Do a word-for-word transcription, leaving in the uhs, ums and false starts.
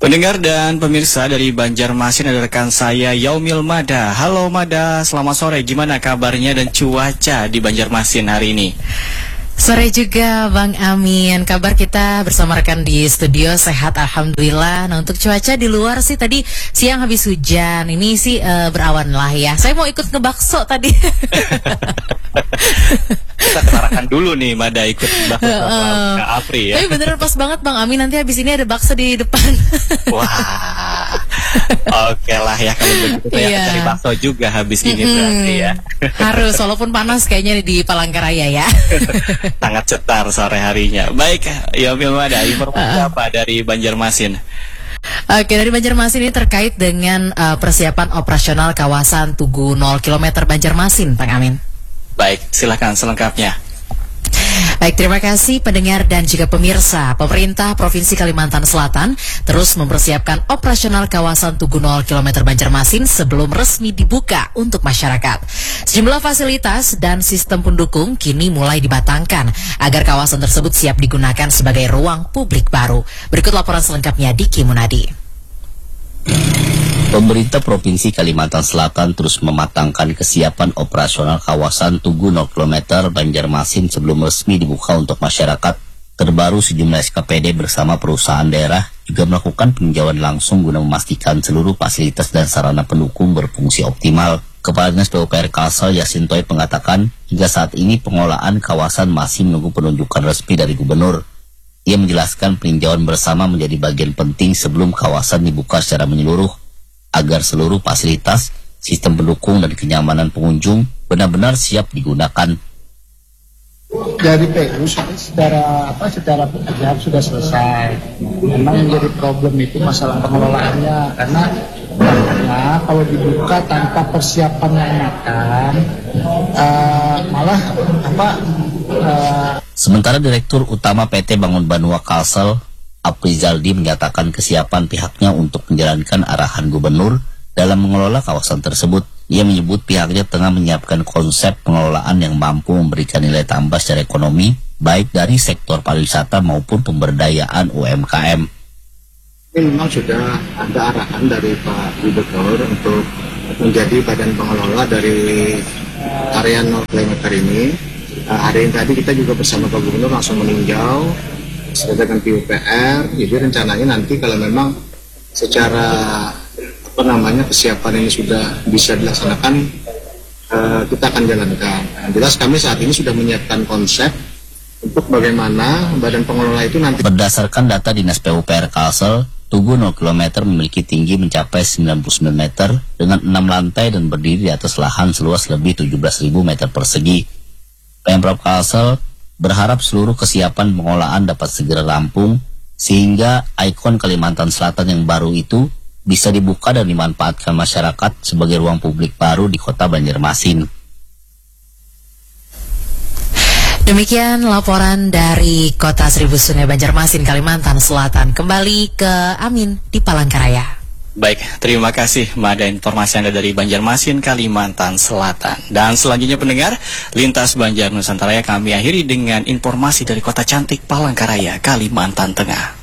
Pendengar dan pemirsa dari Banjarmasin, ada rekan saya Yaumil Mada. Halo Mada, selamat sore. Gimana kabarnya dan cuaca di Banjarmasin hari ini? Sore juga Bang Amin. Kabar kita bersama rekan di studio sehat alhamdulillah. Nah, untuk cuaca di luar sih tadi siang habis hujan. Ini sih uh, berawan lah ya. Saya mau ikut ngebakso tadi. Kita kenarakan dulu nih Mada ikut bakso sama Kak Apri ya. Tapi beneran pas banget Bang Amin, nanti habis ini ada bakso di depan. Wah, oke lah ya kalau begitu saya Iya. cari bakso juga habis ini Mm-mm. berarti ya. Harus, walaupun panas kayaknya di Palangkaraya ya. Sangat cetar sore harinya. Baik, Yaumil Mada, informasi Uh-uh. apa dari Banjarmasin? Oke, dari Banjarmasin ini terkait dengan uh, persiapan operasional kawasan Tugu nol kilometer Banjarmasin, Bang Amin. Baik, silakan selengkapnya. Baik, terima kasih pendengar dan juga pemirsa. Pemerintah Provinsi Kalimantan Selatan terus mempersiapkan operasional kawasan Tugu nol kilometer Banjarmasin sebelum resmi dibuka untuk masyarakat. Sejumlah fasilitas dan sistem pendukung kini mulai dibatangkan agar kawasan tersebut siap digunakan sebagai ruang publik baru. Berikut laporan selengkapnya di Kimunadi. Pemerintah Provinsi Kalimantan Selatan terus mematangkan kesiapan operasional kawasan Tugu nol kilometer Banjarmasin sebelum resmi dibuka untuk masyarakat. Terbaru sejumlah S K P D bersama perusahaan daerah juga melakukan peninjauan langsung guna memastikan seluruh fasilitas dan sarana pendukung berfungsi optimal. Kepala Dinas P U P R Kalsel Yasintoy mengatakan hingga saat ini pengelolaan kawasan masih menunggu penunjukan resmi dari gubernur. Ia menjelaskan peninjauan bersama menjadi bagian penting sebelum kawasan dibuka secara menyeluruh, agar seluruh fasilitas, sistem pendukung dan kenyamanan pengunjung benar-benar siap digunakan. Dari P U secara apa secara pekerjaan sudah selesai. Memang menjadi problem itu masalah pengelolaannya, karena karena kalau dibuka tanpa persiapan yang matang, uh, malah apa? Uh, Sementara Direktur Utama P T Bangun Banua Kalsel Apri Zaldi menyatakan kesiapan pihaknya untuk menjalankan arahan gubernur dalam mengelola kawasan tersebut. Ia menyebut pihaknya tengah menyiapkan konsep pengelolaan yang mampu memberikan nilai tambah secara ekonomi, baik dari sektor pariwisata maupun pemberdayaan U M K M. ini memang sudah ada arahan dari Pak Gubernur untuk menjadi badan pengelola dari area nol kilometer ini. Uh, hari ini tadi kita juga bersama Pak Gubernur langsung meninjau sesuai dengan P U P R. Jadi rencananya nanti kalau memang secara apa namanya kesiapan ini sudah bisa dilaksanakan, uh, kita akan jalankan. Nah, jelas kami saat ini sudah menyiapkan konsep untuk bagaimana badan pengelola itu nanti. Berdasarkan data Dinas P U P R Kalsel, Tugu nol kilometer memiliki tinggi mencapai sembilan puluh sembilan meter dengan enam lantai dan berdiri di atas lahan seluas lebih tujuh belas ribu meter persegi. Pemprov Kalsel berharap seluruh kesiapan pengelolaan dapat segera rampung sehingga ikon Kalimantan Selatan yang baru itu bisa dibuka dan dimanfaatkan masyarakat sebagai ruang publik baru di Kota Banjarmasin. Demikian laporan dari Kota Seribu Sungai Banjarmasin, Kalimantan Selatan. Kembali ke Amin di Palangkaraya. Baik, terima kasih Mada, informasi Anda dari Banjarmasin, Kalimantan Selatan. Dan selanjutnya pendengar, Lintas Banjar Nusantara kami akhiri dengan informasi dari Kota Cantik Palangkaraya, Kalimantan Tengah.